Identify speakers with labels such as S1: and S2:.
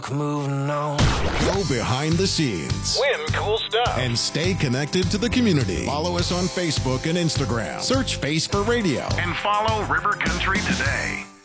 S1: Moving on.
S2: Go behind the scenes.
S1: Win cool stuff.
S2: And stay connected to the community. Follow us on Facebook and Instagram. Search Face for Radio.
S3: And follow River Country today.